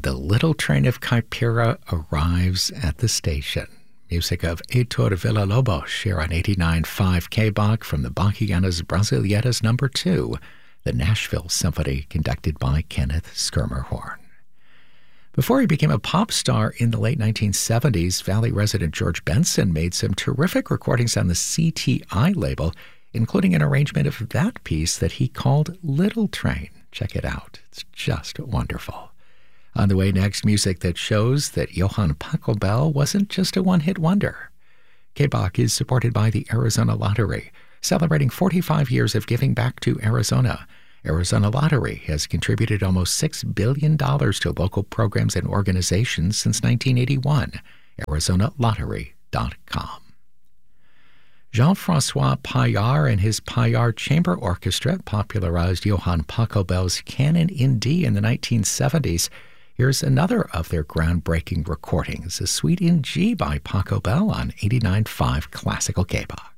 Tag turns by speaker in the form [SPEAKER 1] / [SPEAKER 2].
[SPEAKER 1] and the little train of Caipira arrives at the station. Music of Heitor Villa-Lobos here on 89.5 KBAC from the Bachianas Brasilietas No. 2, the Nashville Symphony, conducted by Kenneth Schermerhorn. Before he became a pop star in the late 1970s, Valley resident George Benson made some terrific recordings on the CTI label, including an arrangement of that piece that he called Little Train. Check it out. It's just wonderful. On the way next, music that shows that Johann Pachelbel wasn't just a one-hit wonder. KBAC is supported by the Arizona Lottery, celebrating 45 years of giving back to Arizona. Arizona Lottery has contributed almost $6 billion to local programs and organizations since 1981. ArizonaLottery.com. Jean-François Paillard and his Paillard Chamber Orchestra popularized Johann Pachelbel's Canon in D in the 1970s. Here's another of their groundbreaking recordings, a Suite in G by Pachelbel on 89.5 Classical KBAC.